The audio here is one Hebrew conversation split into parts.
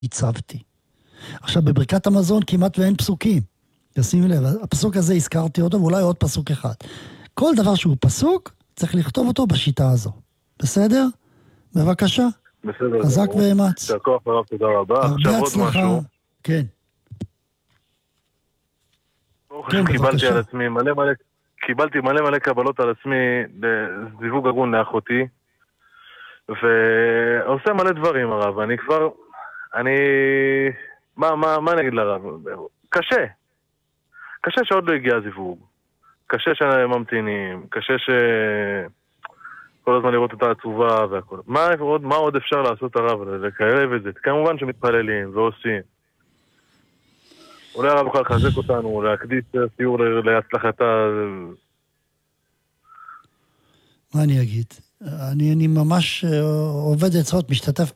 הצבתי. עכשיו, בברכת המזון כמעט ואין פסוקים. תשימי לב, הפסוק הזה הזכרתי אותו, ואולי עוד פסוק אחד. כל דבר שהוא פסוק, צריך לכתוב אותו בשיטה הזו. בסדר? בבקשה. בסדר. חזק ואמץ. שהכוח הרב, תודה רבה. הרבה הצלחה. כן. כן, קיבלתי על עצמי קיבלתי מלא קבלות על עצמי בזיווג הגון לאחותי, ועושה מלא דברים הרב. מה נגיד לרב? קשה שעוד לא הגיע הזיווג, קשה שממתינים, קשה כל הזמן לראות את העצובה והכל. מה עוד אפשר לעשות הרב? לקרב את זה. כמובן שמתפללים ועושים. אולי הרב יוכל לחזק אותנו, להקדיש סיור להצלחתה. מה אני אגיד? אני ממש עובד עצות, משתתף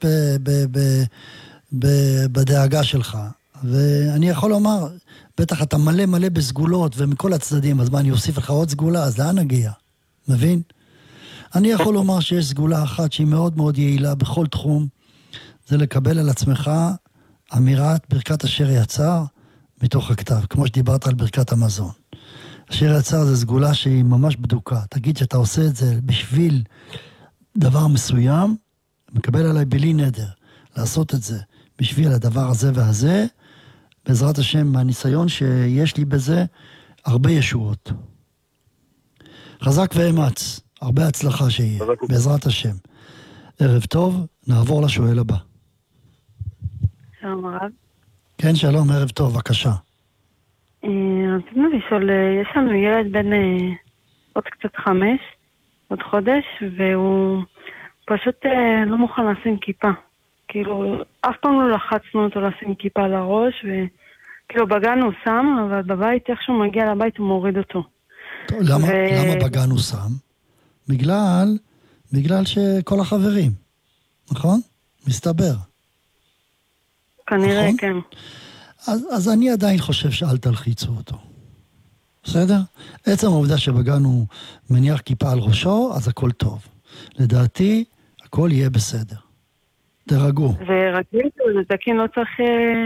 בדאגה שלך. ואני יכול לומר, בטח אתה מלא בסגולות ומכל הצדדים, אז מה, אני אוסיף לך עוד סגולה? אז לאן נגיע? מבין? אני יכול לומר שיש סגולה אחת שהיא מאוד מאוד יעילה בכל תחום, זה לקבל על עצמך אמירת ברכת אשר יצר מתוך הכתב, כמו שדיברת על ברכת המזון. אשר יצר זה סגולה שהיא ממש בדוקה. תגיד שאתה עושה את זה בשביל דבר מסוים, מקבל עליי בלי נדר לעשות את זה בשביל הדבר הזה והזה, בעזרת השם, מהניסיון שיש לי בזה, הרבה ישועות. חזק ואמץ, הרבה הצלחה שיהיה, בעזרת השם. ערב טוב, נעבור לשואל הבא. שלום הרב. כן, שלום, ערב טוב, בבקשה. רצינו לשאול, יש לנו ילד בן עוד קצת 5, עוד חודש, והוא פשוט לא מוכן לשים כיפה. כאילו, אף פעם לא לחצנו אותו לשים כיפה על הראש, וכאילו בגן הוא שם, אבל בבית, איך שהוא מגיע לבית הוא מוריד אותו. טוב, למה בגן הוא שם? בגלל שכל החברים, נכון? מסתבר. כנראה, נכון? כן. אז אני עדיין חושב שאל תלחיצו אותו. בסדר? עצם העובדה שבגן הוא מניח כיפה על ראשו, אז הכל טוב. לדעתי, הכל יהיה בסדר. תרגעו. ורגיל, זה תקין, לא צריך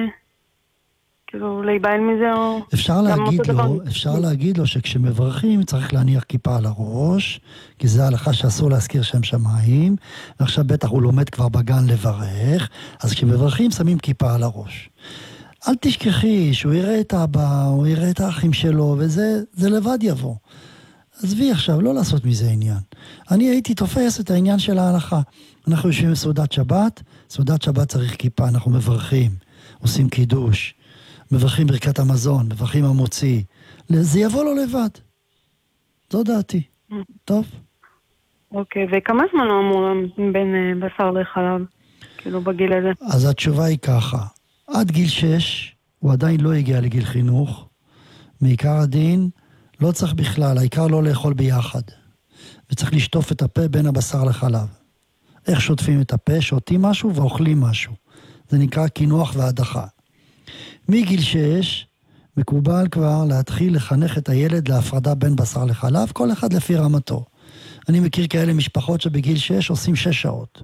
כאילו להיבהל מזה או... אפשר להגיד לו שכשמברכים צריך להניח כיפה על הראש, כי זה ההלכה שאסור להזכיר שם שמיים, ועכשיו בטח הוא לומד כבר בגן לברך, אז כשמברכים שמים כיפה על הראש. אל תשכחי שהוא יראה את אבא, הוא יראה את האחים שלו, וזה לבד יבוא. עזבי עכשיו, לא לעשות מזה עניין. אני הייתי תופס את העניין של ההלכה. אנחנו יושבים בסעודת שבת, סעודת שבת צריך כיפה, אנחנו מברכים, עושים קידוש, מברכים ברכת המזון, מברכים המוציא. זה יבוא לו לבד. זו דעתי. טוב? אוקיי, וכמה זמן הוא אמור בין בשר לחלב? כאילו בגיל הזה? אז התשובה היא ככה. עד גיל 6, הוא עדיין לא הגיע לגיל חינוך. מעיקר הדין, לא צריך בכלל, העיקר לא לאכול ביחד. וצריך לשטוף את הפה בין הבשר לחלב. איך שוטפים את הפה? שותים משהו ואוכלים משהו. זה נקרא קינוח והדחה. מגיל 6, מקובל כבר להתחיל לחנך את הילד להפרדה בין בשר לחלב, כל אחד לפי רמתו. אני מכיר כאלה משפחות שבגיל 6 עושים 6 שעות.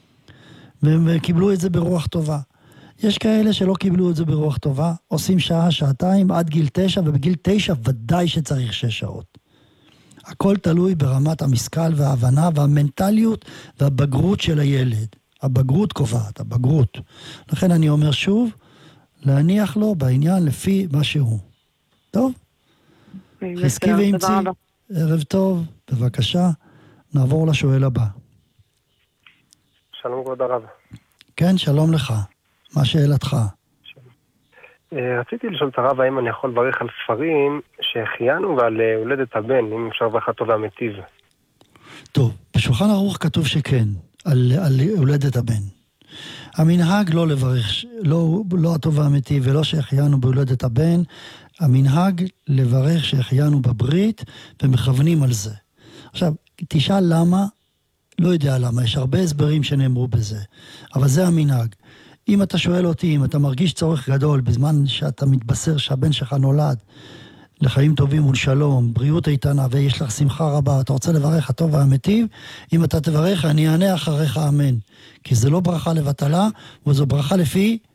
והם קיבלו את זה ברוח טובה. יש כאלה שלא קיבלו את זה ברוח טובה, עושים שעה, שעתיים, עד גיל 9, ובגיל 9 ודאי שצריך 6 שעות. הכל תלוי ברמת המשכל וההבנה והמנטליות והבגרות של הילד. הבגרות קובעת, הבגרות. לכן אני אומר שוב, להניח לו בעניין לפי מה שהוא. טוב? חזקי ואמצי. ערב טוב, בבקשה. נעבור לשואל הבא. שלום כבוד הרב. כן, שלום לך. מה שאלתך? רציתי לשאול את הרב האם אני יכול לברך על ספרים שהחיינו ועל הולדת הבן, אם אפשר לברך טוב והמיטיב. טוב, בשולחן ערוך כתוב שכן, על הולדת הבן. המנהג לא לברך, לא הטוב והמיטיב ולא שהחיינו בהולדת הבן, המנהג לברך שהחיינו בברית ומכוונים על זה. עכשיו, תשאל למה, לא יודע למה, יש הרבה הסברים שנאמרו בזה, אבל זה המנהג. אם אתה שואל אותי, אם אתה מרגיש צורך גדול בזמן שאתה מתבשר שהבן שלך נולד לחיים טובים ולשלום, בריאות איתנה ויש לך שמחה רבה, אתה רוצה לברך הטוב והמיטיב, אם אתה תברך אני אענה אחריך אמן. כי זה לא ברכה לבטלה, וזו ברכה לפי